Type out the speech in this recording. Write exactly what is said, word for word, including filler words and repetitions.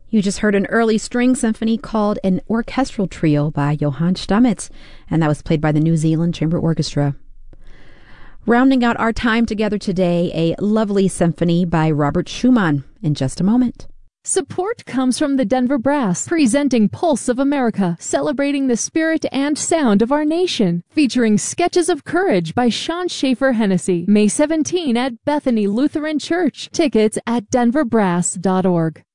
You just heard an early string symphony called An Orchestral Trio by Johann Stamitz, and that was played by the New Zealand Chamber Orchestra. Rounding out our time together today, a lovely symphony by Robert Schumann in just a moment. Support comes from the Denver Brass, presenting Pulse of America, celebrating the spirit and sound of our nation, featuring Sketches of Courage by Sean Schaefer Hennessy, May seventeenth at Bethany Lutheran Church. Tickets at denver brass dot org.